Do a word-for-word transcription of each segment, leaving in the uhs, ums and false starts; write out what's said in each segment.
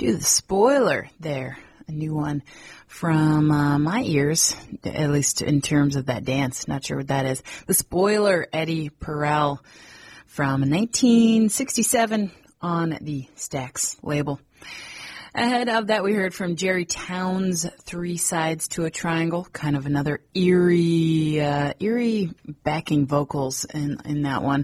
do the spoiler there. A new one from uh, my ears, at least in terms of that dance. Not sure what that is. The Spoiler, Eddie Purell from nineteen sixty-seven on the Stax label. Ahead of that, we heard from Jerry Townes, Three Sides to a Triangle, kind of another eerie, uh, eerie backing vocals in, in that one.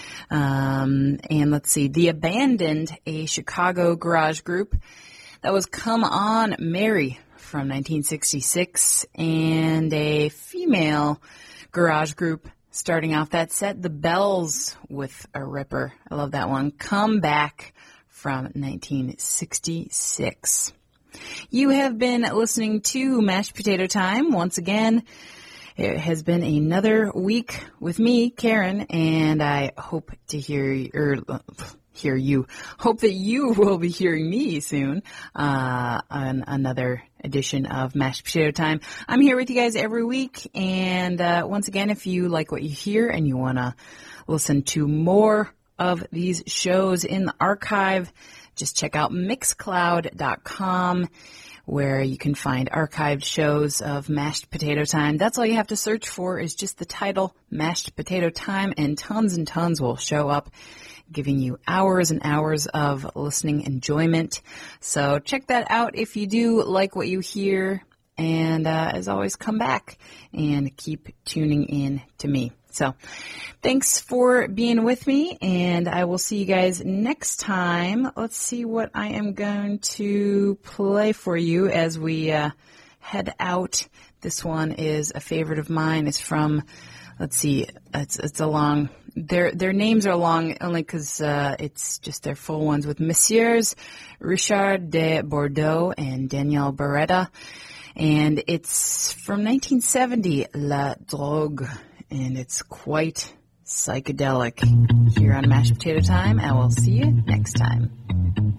Um, and let's see, The Abandoned, a Chicago garage group. That was Come On Mary from nineteen sixty-six, and a female garage group starting off that set, The Bells with a ripper. I love that one. Come Back from nineteen sixty-six. You have been listening to Mashed Potato Time. Once again, it has been another week with me, Karen, and I hope to hear or hear you. Hope that you will be hearing me soon uh, on another edition of Mashed Potato Time. I'm here with you guys every week, and uh, once again, if you like what you hear and you want to listen to more of these shows in the archive, just check out mixcloud dot com, where you can find archived shows of Mashed Potato Time. That's all you have to search for is just the title, Mashed Potato Time, and tons and tons will show up, giving you hours and hours of listening enjoyment. So check that out if you do like what you hear. And uh, as always, come back and keep tuning in to me. So thanks for being with me, and I will see you guys next time. Let's see what I am going to play for you as we uh, head out. This one is a favorite of mine. It's from, let's see, it's it's a long, their their names are long only because uh, it's just their full ones, with Messieurs Richard de Bordeaux and Daniel Beretta. And it's from nineteen seventy, La Drogue. And it's quite psychedelic here on Mashed Potato Time. I will see you next time.